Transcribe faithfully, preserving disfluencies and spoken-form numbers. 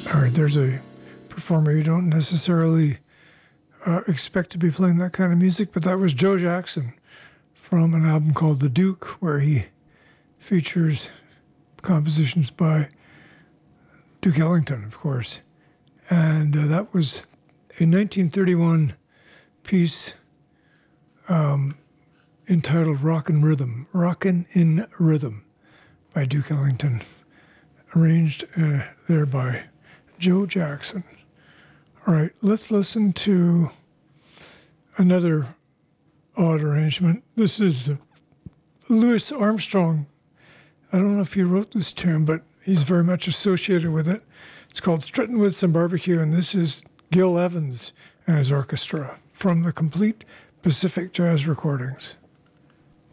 All right, there's a performer you don't necessarily uh, expect to be playing that kind of music, but that was Joe Jackson from an album called The Duke, where he features compositions by Duke Ellington, of course. And uh, that was a nineteen thirty-one piece um, entitled Rockin' Rhythm, Rockin' in Rhythm by Duke Ellington, arranged uh, there by Joe Jackson. All right, let's listen to another odd arrangement. This is Louis Armstrong. I don't know if he wrote this tune, but he's very much associated with it. It's called Struttin' with Some Barbecue, and this is Gil Evans and his orchestra from the Complete Pacific Jazz Recordings.